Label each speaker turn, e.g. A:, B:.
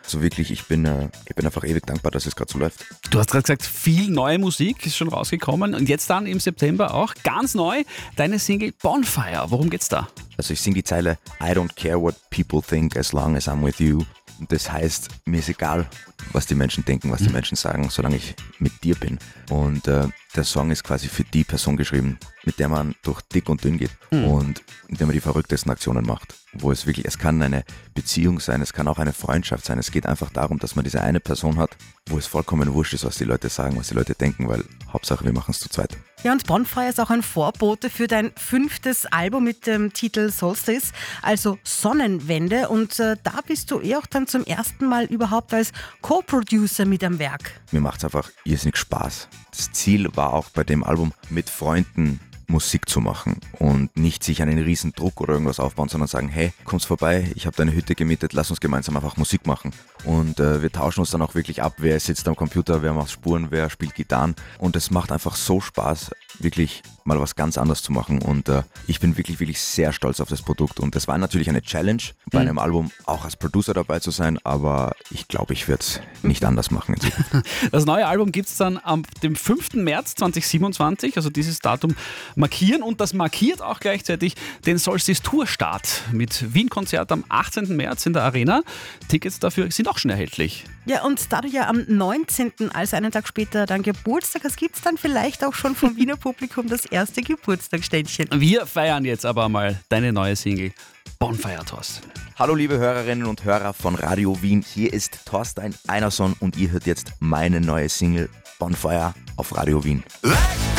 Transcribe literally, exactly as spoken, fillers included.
A: Also wirklich, ich bin, äh, ich bin einfach ewig dankbar, dass es gerade so läuft.
B: Du hast gerade gesagt, viel neue Musik ist schon rausgekommen und jetzt dann im September auch ganz neu deine Single Bonfire. Worum geht's da?
A: Also ich singe die Zeile I don't care what people think as long as I'm with you. Und das heißt, mir ist egal, was die Menschen denken, was die Menschen sagen, solange ich mit dir bin. Und äh, der Song ist quasi für die Person geschrieben, mit der man durch dick und dünn geht mhm. und in der man die verrücktesten Aktionen macht. Wo es wirklich, es kann eine Beziehung sein, es kann auch eine Freundschaft sein. Es geht einfach darum, dass man diese eine Person hat, wo es vollkommen wurscht ist, was die Leute sagen, was die Leute denken, weil Hauptsache wir machen es zu zweit.
C: Ja, und Bonfire ist auch ein Vorbote für dein fünftes Album mit dem Titel Solstice, also Sonnenwende. Und äh, da bist du eh auch dann zum ersten Mal überhaupt als Co-Producer mit am Werk.
A: Mir macht es einfach irrsinnig Spaß. Das Ziel war auch bei dem Album, mit Freunden Musik zu machen und nicht sich einen riesen Druck oder irgendwas aufbauen, sondern sagen, hey, kommst vorbei, ich habe deine Hütte gemietet, lass uns gemeinsam einfach Musik machen. Und äh, wir tauschen uns dann auch wirklich ab, wer sitzt am Computer, wer macht Spuren, wer spielt Gitarren. Und es macht einfach so Spaß, wirklich mal was ganz anderes zu machen. Und äh, ich bin wirklich, wirklich sehr stolz auf das Produkt. Und das war natürlich eine Challenge, bei mhm. einem Album auch als Producer dabei zu sein, aber ich glaube, ich werde es nicht anders machen in Zukunft.
B: Das neue Album gibt es dann am dem fünften März zweitausendsiebenundzwanzig, also dieses Datum markieren, und das markiert auch gleichzeitig den Solstice-Tour-Start mit Wien-Konzert am achtzehnten März in der Arena. Tickets dafür sind auch schon erhältlich.
C: Ja, und da du ja am neunzehnten, also einen Tag später, dein Geburtstag hast, gibt es dann vielleicht auch schon vom Wiener Publikum das erste Geburtstagsständchen.
B: Wir feiern jetzt aber mal deine neue Single Bonfire, Thorsten.
A: Hallo liebe Hörerinnen und Hörer von Radio Wien, hier ist Thorstein Einerson und ihr hört jetzt meine neue Single Bonfire auf Radio Wien.
D: Like